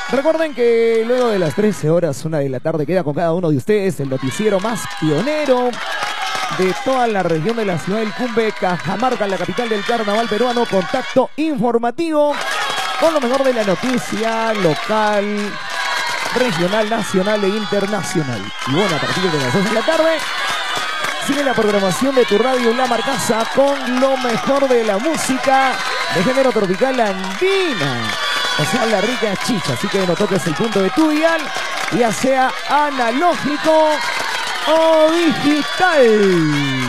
Recuerden que luego de las 13 horas, 1 de la tarde, queda con cada uno de ustedes el noticiero más pionero de toda la región de la ciudad del Cumbe, Cajamarca, la capital del carnaval peruano. Contacto informativo con lo mejor de la noticia local, regional, nacional e internacional. Y bueno, a partir de las 2 de la tarde sigue la programación de tu radio La Marcaza con lo mejor de la música de género tropical andina, o sea, la rica chicha. Así que no toques el punto de tu dial, ya sea analógico o digital.